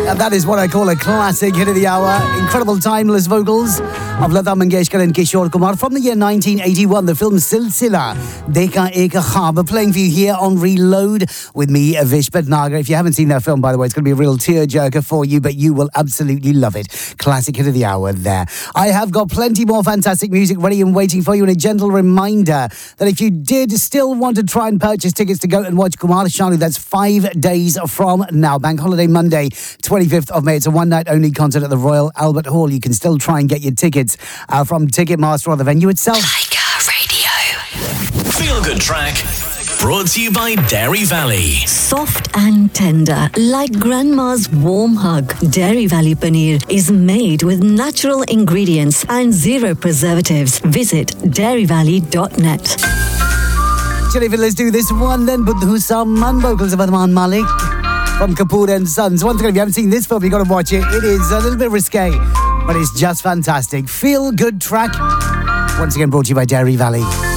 And that is what I call a classic hit of the hour. Incredible timeless vocals of Lata Mangeshkar and Kishore Kumar from the year 1981. The film Silsila, Dekha Ek Khab, playing for you here on Reload with me, Vish Bhatnagar. If you haven't seen that film, by the way, it's going to be a real tearjerker for you, but you will absolutely love it. Classic hit of the hour there. I have got plenty more fantastic music ready and waiting for you, and a gentle reminder that if you did still want to try and purchase tickets to go and watch Kumar Sanu, that's 5 days from now. Bank Holiday Monday, 25th of May. It's a one-night-only concert at the Royal Albert Hall. You can still try and get your tickets from Ticketmaster or the venue itself. Tiger Radio. Feel Good Track. Brought to you by Dairy Valley. Soft and tender, like grandma's warm hug. Dairy Valley Paneer is made with natural ingredients and zero preservatives. Visit dairyvalley.net. Chalifa, let's do this one then. Buddhu Saman, vocals of Arman Malik from Kapoor and Sons. Once again, if you haven't seen this film, you've got to watch it. It is a little bit risque, but it's just fantastic. Feel Good Track. Once again, brought to you by Dairy Valley.